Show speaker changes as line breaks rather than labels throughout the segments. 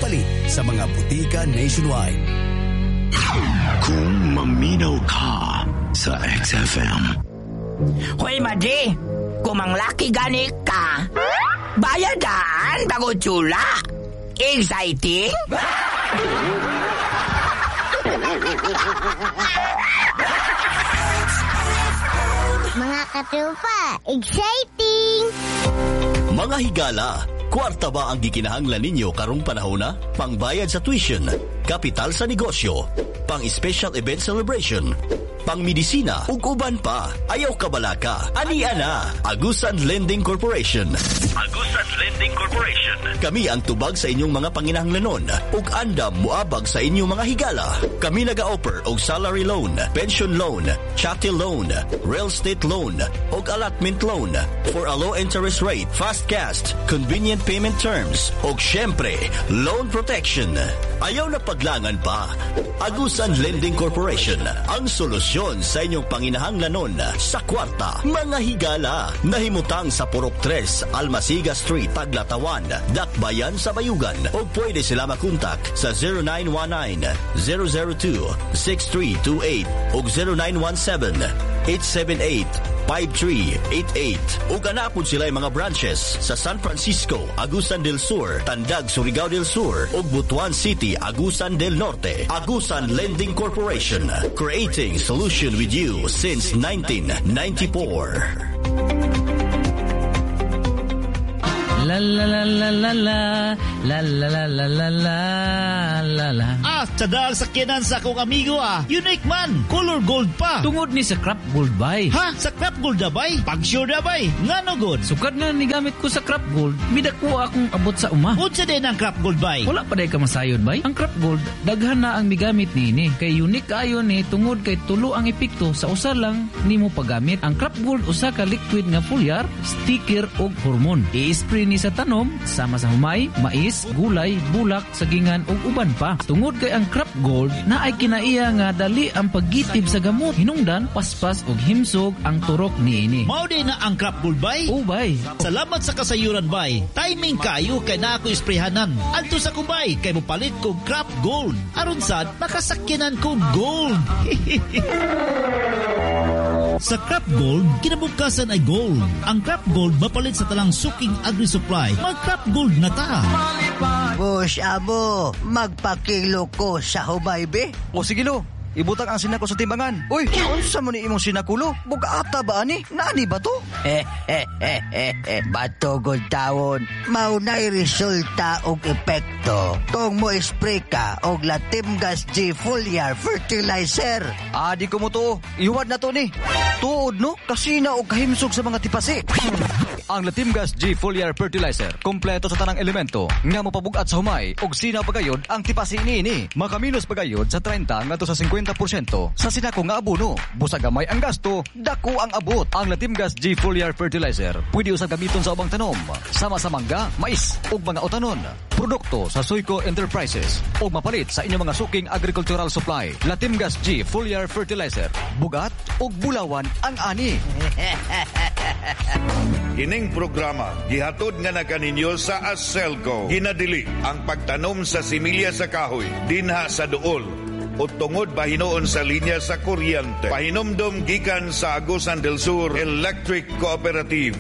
mapalit sa mga butika nationwide.
Kung maminaw ka sa XFM.
Hoy, Madi, kung manglaki gani ka, bayadan bago tsula. Exciting?
Mga katrupa, exciting!
Mga higala, kwarta ba ang gikinahanglan ninyo karong panahon na? Pangbayad sa tuition, kapital sa negosyo, pang-special event celebration, pang-medisina, ug uban pa. Ayaw kabalaka. Ania na. Agusan Lending Corporation. Agusan Lending Corporation. Kami ang tubag sa inyong mga panginahanglanon ug andam muabag sa inyong mga higala. Kami naga-offer og salary loan, pension loan, chattel loan, real estate loan ug allotment loan for a low interest rate, fast cash, convenient payment terms ug syempre, loan protection. Ayaw na paglangan pa. Agusan Lending Corporation ang solusyon sa inyong panginahanglanon sa kwarta. Mga higala, nahimutang sa Purok 3, Almasiga Street, Taglatawan, Dakbayan sa Bayugan. O pwede sila makontak sa 0919-002-6328 o 0917-878-5388. O ganapon sila yung mga branches sa San Francisco, Agusan del Sur, Tandag, Surigao del Sur o Butuan City, Agusan del Norte. Agusan Lending Corporation, creating solution with you since 1994.
La la la la la la la la la la la la la.
Tsadal sakyanan sa akong amigo Unique man, color gold pa.
Tungod ni sa Crop Gold bay.
Ha? Sa Crop Gold na bay? Pag-sure na bay? Nga no good?
Sukad nga ni gamit ko sa Crop Gold, midako akong abot sa uma.
Unsa din ang Crop Gold bay?
Wala pa day ka masayod bay. Ang Crop Gold, daghan na ang migamit ni. Kay unique kayo ni tungod kay tulo ang epekto sa usa lang nimo paggamit. Ang Crop Gold usa ka liquid nga foliar, sticker ug hormone. I-spray ni sa tanom sama sa humay, mais, gulay, bulak, sagingan ug uban pa. Tungod kay ang Crop Gold na ay kinaiya nga dali ang paggitib sa gamot, hinungdan, paspas ug himsog ang turok niini.
Mao din na ang Crop Gold bay?
O bay.
Salamat sa kasayuran bay. Timing kayo kay na ako isprehanan. Adto sa kubay kay mopalit ko Crop Gold. Aron sad makasakyanan ko gold. Sa Crop Gold, kinabukasan ay gold. Ang Crop Gold mapalit sa talang suking agri-supply. Mag-Crop Gold na ta.
Boss Abo, magpakilo ko sa hubay be.
O sige lo, ibutang ang sinako sa timbangan. Uy, unsa mo ni imong sinakulo? Bugaata ba ani? Nani ba to?
Bato gud tawon. Maunay resulta og epekto. Tong mo spray ka og Latimgas G Foliar Fertilizer.
Di ko mo to. Ihuwad na to ni. Tuod no, kasina og kahimsog sa mga tipasi. Ang Latimgas G Foliar Fertilizer, kompleto sa tanang elemento nga mopabugat sa humay og sinaw pagayod ang tipasi niini. Makaminos pagayod sa 30 ngadto sa 50% sa sinako nga abono. Busa gamay ang gasto, dako ang abot. Ang Latimgas G Foliar Fertilizer pwede usab gamiton sa ubang tanom, sama sa mangga, mais ug mga utanon. Produkto sa Soyco Enterprises ug mapalit sa inyong mga suking agricultural supply. Latimgas G Foliar Fertilizer, bugat ug bulawan ang ani.
Ining programa gihatod nga na kaninyo sa Aselco. Ginadili ang pagtanom sa similya sa kahoy dinha sa duol o tungod bahinoon sa linya sa kuryente. Pahinomdom gikan sa Agusan del Sur Electric Cooperative.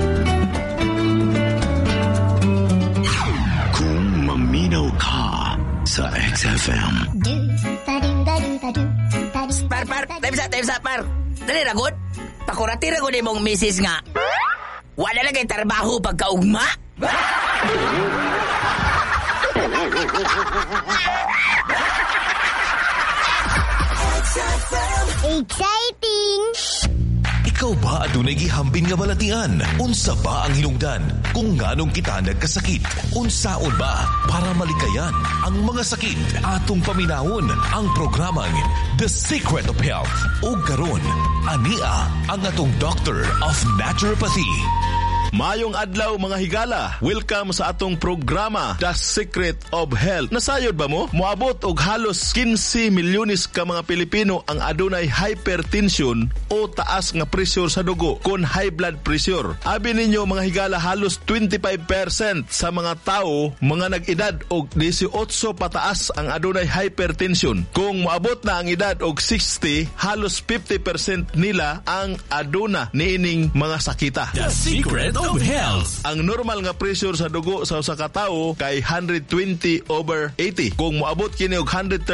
Kung maminaw ka sa XFM.
Par, time sa, par. Dali ragot. Pakurati ragot imong misis nga. Wala na kay trabaho pagkaugma.
Exciting!
Ikaw ba adunay gihambin nga balatian? Unsa ba ang hinungdan? Kung nganong kita nagkasakit, unsaon ba para malikayan ang mga sakit? Atong paminawon ang programang The Secret of Health. O karon, ania ang atong Doctor of Naturopathy,
Mayong adlaw mga higala. Welcome sa atong programa The Secret of Health. Nasayod ba mo? Moabot og halos 15 milyones ka mga Pilipino ang adunay hypertension o taas nga pressure sa dugo kon high blood pressure. Abi ninyo mga higala, halos 25% sa mga tao mga nag-edad og 18 pataas ang adunay hypertension. Kung moabot na ang edad og 60, halos 50% nila ang aduna niining mga sakita.
The Secret of Health.
Ang normal nga pressure sa dugo sa usa ka tawo kay 120/80. Kung moabot kini og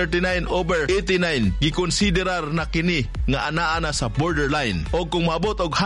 139/89, gikonsiderar na kini nga anaa na sa borderline. O kung moabot og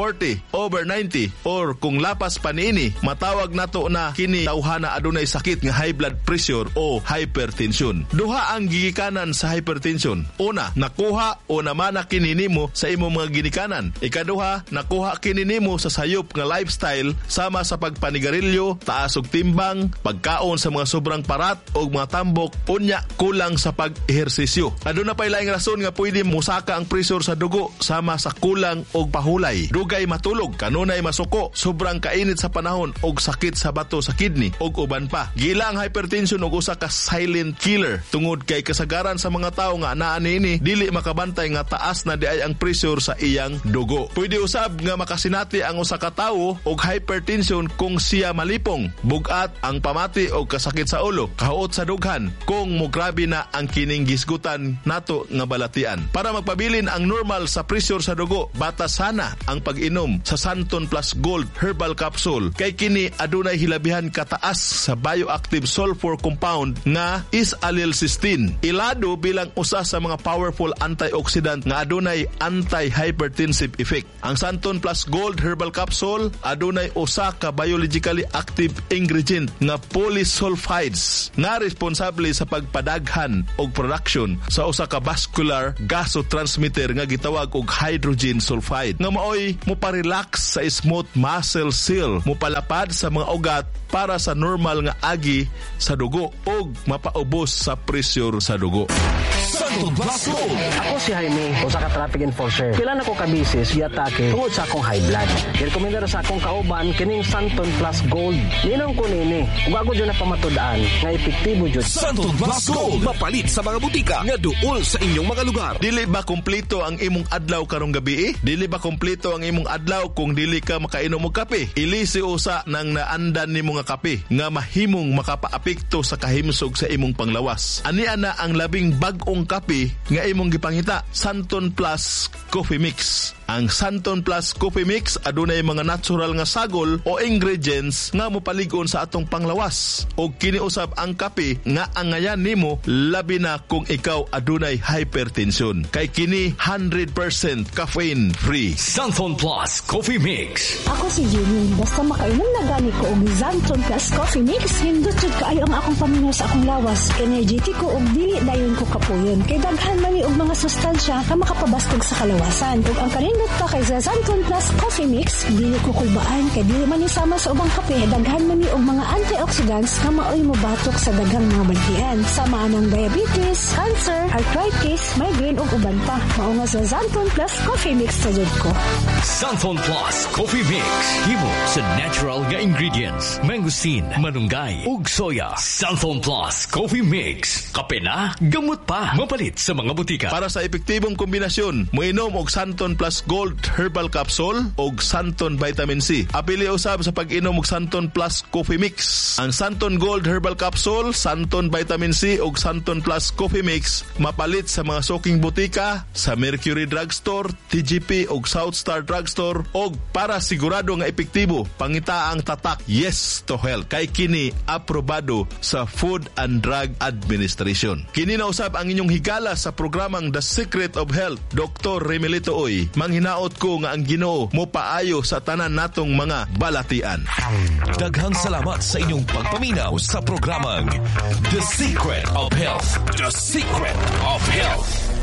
140/90 or kung lapas pa niini, matawag nato na kini tawhana adunay sakit nga high blood pressure o hypertension. Duha ang gigikanan sa hypertension. Una, nakuha o namana kini nimo sa imong mga ginikanan. Ikaduha, nakuha kini nimo sa sayop nga lifestyle sama sa pagpanigarilyo, taas og timbang, pagkaon sa mga sobrang parat o mga tambok, unya kulang sa pag-ehersisyo. Aduna pay laing rason nga pwede musaka ang pressure sa dugo sama sa kulang og pahulay, dugay matulog, kanunay masuko, sobrang kainit sa panahon og sakit sa bato sa kidney og uban pa. Gila ang hypertension og usa ka silent killer tungod kay kasagaran sa mga tawo nga anaa niini dili makabantay nga taas na diay ang pressure sa iyang dugo. Pwede usab nga makasinati ang usa ka tawo og hypertension kung siya malipong, bugat ang pamati o kasakit sa ulo, kahuot sa dughan, kung mograbe na ang kining gisgutan nato nga balatian. Para magpabilin ang normal sa pressure sa dugo, batasana ang pag-inom sa Santon Plus Gold Herbal Capsule kay kini adunay hilabihan kataas sa bioactive sulfur compound nga is-allyl-cysteine. Ilado bilang usa sa mga powerful antioxidant nga adunay anti-hypertensive effect. Ang Santon Plus Gold Herbal Capsule adunay usa ka biologically active ingredient nga polysulfides nga responsable sa pagpadaghan og production sa usa ka vascular gasotransmitter nga gitawag og hydrogen sulfide nga maoy moparelax sa smooth muscle seal, mopalapad sa mga ugat para sa normal nga agi sa dugo og mapaubos sa pressure sa dugo.
Santon Plus Gold. Ako si Jaime, usa ka traffic enforcer. Kailan ako kabisis giatake tungod sa akong high blood. Rekomendar sa akong kauban kining Santon Plus Gold. Ninong ko nini, ug ako dyan na pamatud-an nga epektibo jud.
Santon Plus Gold, mapalit sa mga butika nga duol sa inyong mga lugar.
Dili ba kumpleto ang imong adlaw karong gabi? Dili ba kumpleto ang imong adlaw kung dili ka makainom og kape? Ilisi usa nang naandan nimo nga kape nga mahimong makapaapekto sa kahimsog sa imong panglawas. Ani ana ang labing bag-ong kape nga imong gipangita, Santon Plus Coffee Mix. Ang Santon Plus Coffee Mix adunay mga natural nga sagol o ingredients nga mopalig-on sa atong panglawas. O kiniusab ang kape nga angayan nimo labi na kung ikaw adunay hypertension. Kay kini 100% caffeine free.
Santon Plus Coffee Mix.
Ako si Jenny. Basta makainom na gani ko og Santon Plus Coffee Mix, hindot jud kaayo ang akong paminaw sa akong lawas. Energetic ko og dili dayon ko kapuyon. Kay daghan man og mga sustansya nga makapabastog sa kalawasan. Ug ang kanindot pa kay Santon Plus Coffee Mix, dili ko kulbaan kay dili man isama sa ubang kape. Daghan man ni og mga antioxidants nga maoy mobatok sa daghang mga baltian. Sama ng diabetes, cancer, arthritis, migraine ug uban pa. Mao nga sa Santon Plus Coffee Mix sa jud ko.
Santon Plus Coffee Mix. Himo sa natural nga ingredients. Mangosteen, manunggay ug soya. Santon Plus Coffee Mix. Kape na, gamot pa. Mapalit sa mga butika.
Para sa epektibong kombinasyon, moinom og Santon Plus Gold Herbal Capsule og Santon Vitamin C. Apili usab sa pag-inom og Santon Plus Coffee Mix. Ang Santon Gold Herbal Capsule, Santon Vitamin C og Santon Plus Coffee Mix mapalit sa mga suking butika, sa Mercury Drugstore, TGP og Southstar Drugstore, og para sigurado nga epektibo, pangita ang tatak Yes to Health kay kini aprobado sa Food and Drug Administration. Kini na usab ang inyong higala sa programang The Secret of Health, Dr. Remelito Oy. Manghinaot ko nga ang Ginoo mo paayo sa tanan natong mga balatian.
Daghang salamat sa inyong pagpaminaw sa programang The Secret of Health. The Secret of Health.